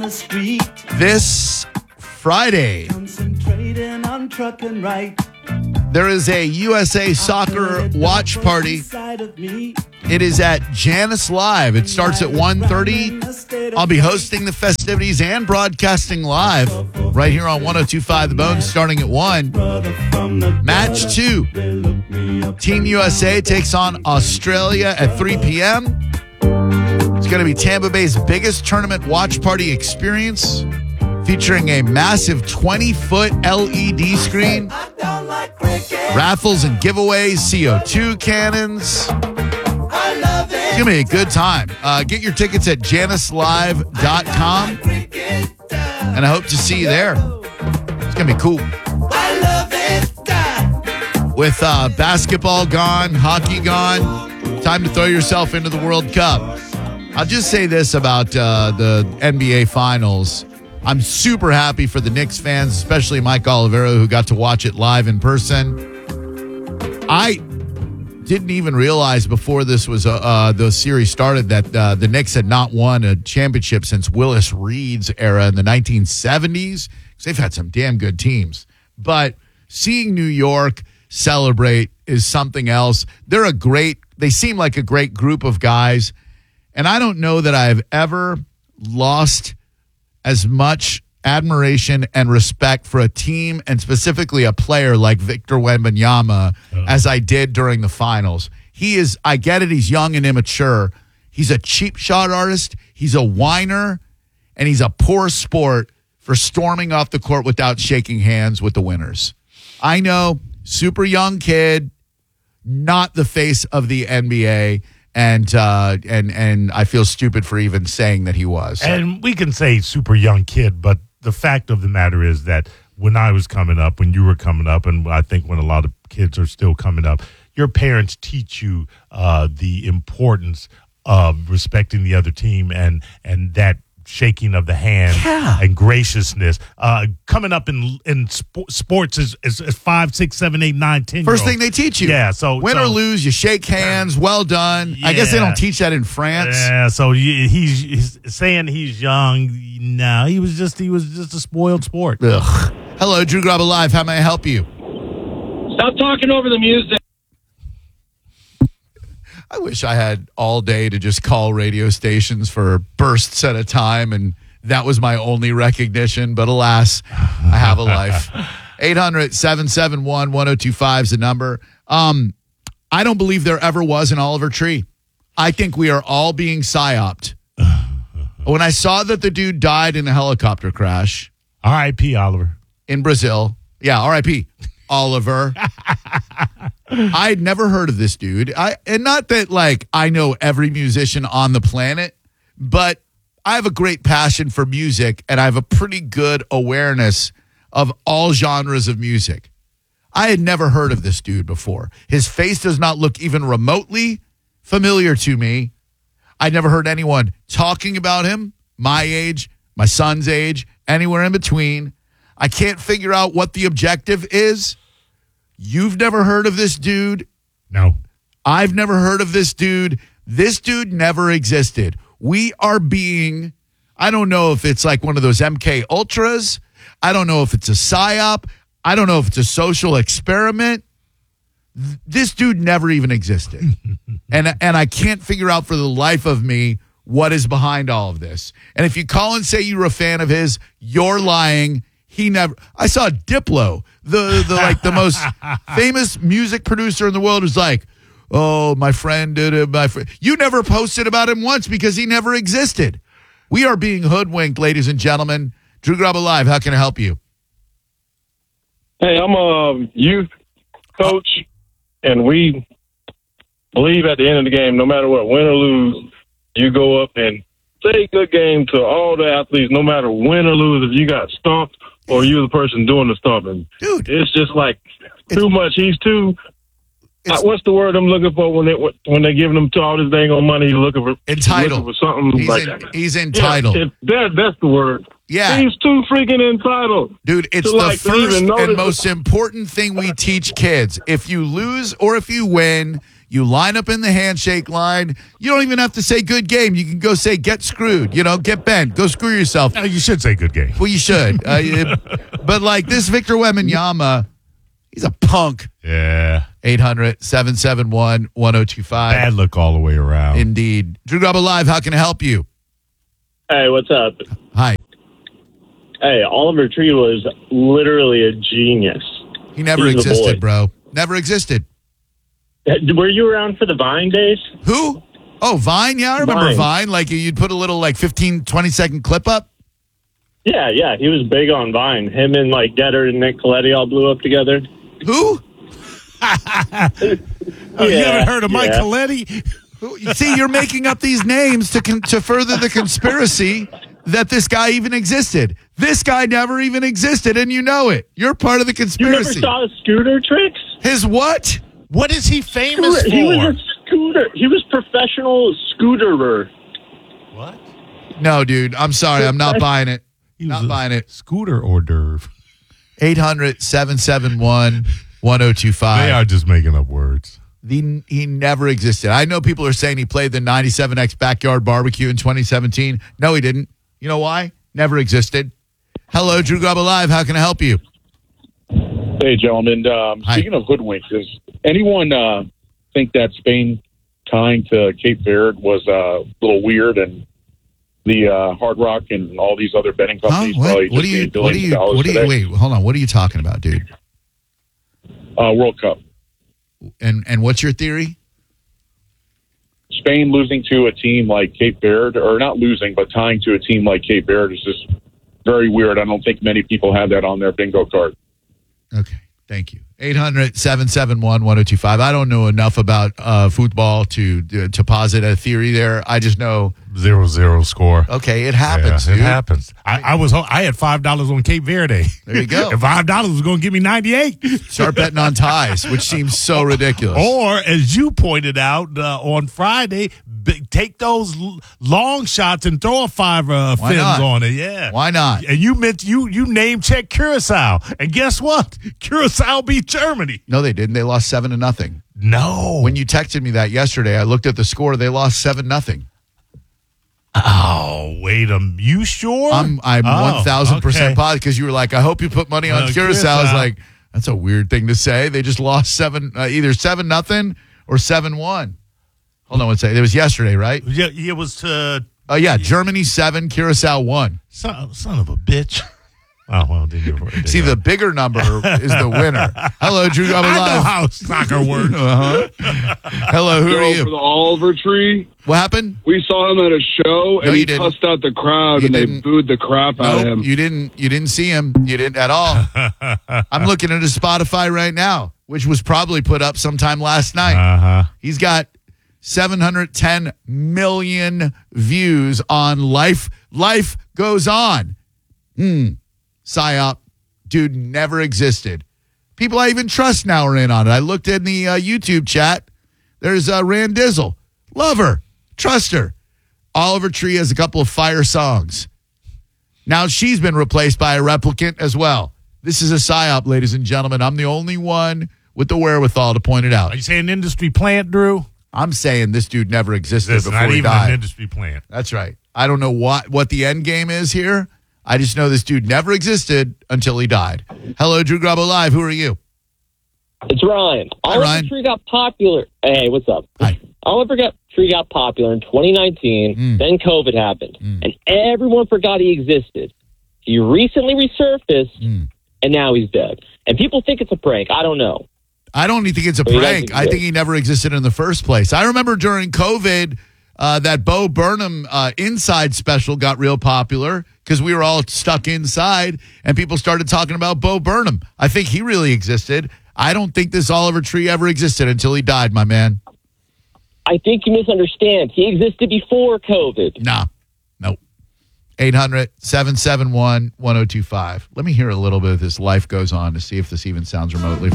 This Friday, Concentrating on trucking right. there is a USA Soccer watch party. It is at Janus Live. It starts at 1:30. I'll be hosting the festivities and broadcasting live right here on 102.5 The Bone starting at 1. Match 2. Team USA takes on Australia at 3 p.m. It's going to be Tampa Bay's biggest tournament watch party experience, featuring a massive 20-foot LED screen, raffles and giveaways, CO2 cannons. It's going to be a good time. Get your tickets at januslive.com, and I hope to see you there. It's going to be cool. With basketball gone, hockey gone, time to throw yourself into the World Cup. I'll just say this about the NBA Finals. I'm super happy for the Knicks fans, especially Mike Olivero, who got to watch it live in person. I didn't even realize before this was the series started that the Knicks had not won a championship since Willis Reed's era in the 1970s. Because they've had some damn good teams. But seeing New York celebrate is something else. They seem like a great group of guys. And I don't know that I've ever lost as much admiration and respect for a team and specifically a player like Victor Wembanyama as I did during the finals. I get it, he's young and immature. He's a cheap shot artist, he's a whiner, and he's a poor sport for storming off the court without shaking hands with the winners. I know, super young kid, not the face of the NBA. And I feel stupid for even saying that he was. And we can say super young kid, but the fact of the matter is that when I was coming up, when you were coming up, and I think when a lot of kids are still coming up, your parents teach you the importance of respecting the other team and that shaking of the hand and graciousness. Coming up in sports is 5, 6, 7, 8, 9, 10. First thing they teach you. Yeah. So win or lose, you shake hands. Well done. Yeah. I guess they don't teach that in France. Yeah. So he's saying he's young. No, he was just a spoiled sport. Ugh. Hello, Drew Graba Live. How may I help you? Stop talking over the music. I wish I had all day to just call radio stations for bursts at a time, and that was my only recognition. But alas, I have a life. 800-771-1025 is the number. I don't believe there ever was an Oliver Tree. I think we are all being psyoped. When I saw that the dude died in a helicopter crash. R.I.P. Oliver. In Brazil. Yeah, R.I.P. Oliver. I'd never heard of this dude. And not that I know every musician on the planet, but I have a great passion for music and I have a pretty good awareness of all genres of music. I had never heard of this dude before. His face does not look even remotely familiar to me. I'd never heard anyone talking about him, my age, my son's age, anywhere in between. I can't figure out what the objective is. You've never heard of this dude? No. I've never heard of this dude. This dude never existed. We are being, I don't know if it's like one of those MK Ultras. I don't know if it's a psyop. I don't know if it's a social experiment. This dude never even existed. and I can't figure out for the life of me what is behind all of this. And if you call and say you're a fan of his, you're lying. I saw Diplo, the most famous music producer in the world, was like, oh, my friend did it. You never posted about him once because he never existed. We are being hoodwinked, ladies and gentlemen. Drew Graba Live, how can I help you? Hey, I'm a youth coach, and we believe at the end of the game, no matter what, win or lose, you go up and say good game to all the athletes, no matter win or lose. If you got stomped or you're the person doing the stomping, dude, it's just like too much. He's too. What's the word I'm looking for when they're giving him all this dang on money? He's looking for entitled. Looking for something He's entitled. Yeah, that's the word. Yeah, he's too freaking entitled, dude. It's the first and most important thing we teach kids. If you lose or if you win, You line up in the handshake line. You don't even have to say good game. You can go say get screwed. Get bent. Go screw yourself. You should say good game. Well, you should. But like this Victor Wembanyama, he's a punk. Yeah. 800-771-1025. Bad look all the way around. Indeed. Drew Garabo Live, how can I help you? Hey, what's up? Hi. Hey, Oliver Tree was literally a genius. He never He's the existed, boy. bro. Never existed. Were you around for the Vine days? Who? Oh, Vine? Yeah, I remember Vine. Vine. Like you'd put a little 15, 20-second clip up. Yeah, he was big on Vine. Him and Getter and Nick Coletti all blew up together. Who? You haven't heard of Mike yeah. Coletti? See, you're making up these names to further the conspiracy that this guy even existed. This guy never even existed, and you know it. You're part of the You never conspiracy. saw his scooter tricks? His what? What is he famous He was for? a scooter. He was professional scooterer. What? No, dude. I'm sorry. I'm not buying it. He was Not a buying it. Scooter hors d'oeuvre. 800-771-1025. They are just making up words. He never existed. I know people are saying he played the 97X Backyard Barbecue in 2017. No, he didn't. You know why? Never existed. Hello, Drew Garabo Live. How can I help you? Hey, gentlemen. Speaking of hoodwinks, does anyone think that Spain tying to Cape Verde was a little weird, and the Hard Rock and all these other betting companies probably just made billions of dollars today? Wait, hold on. What are you talking about, dude? World Cup. And what's your theory? Spain losing to a team like Cape Verde, or not losing, but tying to a team like Cape Verde is just very weird. I don't think many people have that on their bingo card. Okay, thank you. 800-771-1025. I don't know enough about football to posit a theory there. I just know 0-0 score. okay, it happens. Yeah, it dude. happens. I had $5 on Cape Verde. There you go. And $5 was going to give me 98. Start betting on ties, which seems so ridiculous. Or, as you pointed out on Friday, take those long shots and throw a five Why fins not? on it. Yeah. Why not? And you name check Curacao, and guess what? Curacao beat Germany. No, they didn't. They lost 7-0. No. When you texted me that yesterday, I looked at the score. They lost 7-0. Oh, wait a minute. You sure? I'm 1,000% okay. positive because you were like, I hope you put money on Curacao. I was like, that's a weird thing to say. They just lost either 7-0 or 7-1. Hold on one second. It was yesterday, right? Yeah, it was Germany 7, Curacao 1. son of a bitch. Oh, well, did you? See, the bigger number is the winner. Hello, Drew Garabo I know Live. how soccer works. Hello, who are For you? the Oliver Tree, What happened? we saw him at a show, No, and you he didn't. cussed out the crowd, You and didn't. they booed the crap out of No, him. you didn't see him. You didn't at all. I'm looking at his Spotify right now, which was probably put up sometime last night. Uh-huh. He's got 710 million views on Life Goes On. PSYOP. Dude never existed. People I even trust now are in on it. I looked in the YouTube chat. There's Rand Dizzle. Love her. Trust her. Oliver Tree has a couple of fire songs. Now she's been replaced by a replicant as well. This is a PSYOP, ladies and gentlemen. I'm the only one with the wherewithal to point it out. Are you saying industry plant, Drew? I'm saying this dude never existed That's before not he even died. an industry plant. That's right. I don't know what the end game is here. I just know this dude never existed until he died. Hello, Drew Garabo Live. Who are you? It's Ryan. Hi, Oliver Ryan. Tree got popular. Hey, what's up? Hi. Oliver Tree got popular in 2019. Then COVID happened, and everyone forgot he existed. He recently resurfaced, and now he's dead. And people think it's a prank. I don't know. I don't think it's a But he prank. doesn't I think exist. he never existed in the first place. I remember during COVID, that Bo Burnham Inside special got real popular because we were all stuck inside and people started talking about Bo Burnham. I think he really existed. I don't think this Oliver Tree ever existed until he died, my man. I think you misunderstand. He existed before COVID. Nah. Nope. 800-771-1025. Let me hear a little bit of this Life Goes On to see if this even sounds remotely